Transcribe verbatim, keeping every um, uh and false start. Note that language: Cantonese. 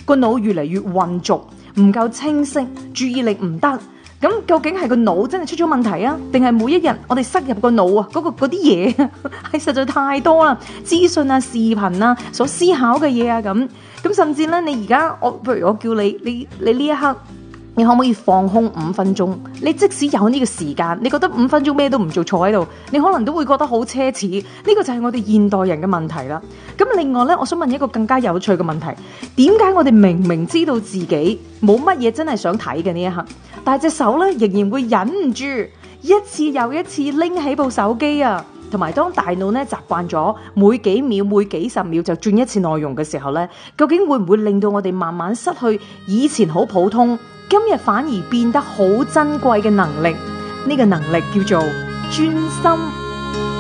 個腦越嚟越混濁，唔夠清晰，注意力唔得。咁究竟係個腦真係出咗問題啊，定係每一日我哋塞入個腦啊嗰個嗰啲嘢係實在太多啦，資訊啊、視頻啊、所思考嘅嘢啊咁，咁甚至咧你而家我譬如我叫你你你呢一刻，你可唔可以放空五分鐘？你即使有呢個時間，你覺得五分鐘咩都唔做坐喺度，你可能都會覺得好奢侈。呢個就係我哋現代人嘅問題啦。咁另外呢，我想問一個更加有趣嘅問題：點解我哋明明知道自己冇乜嘢真係想睇嘅呢一刻，但係隻手呢仍然會忍唔住一次又一次拎起部手機啊？同埋當大腦呢習慣咗每幾秒、每幾十秒就轉一次內容嘅時候呢，究竟會唔會令到我哋慢慢失去以前好普通，今日反而變得好珍貴嘅能力？呢個能力叫做專心。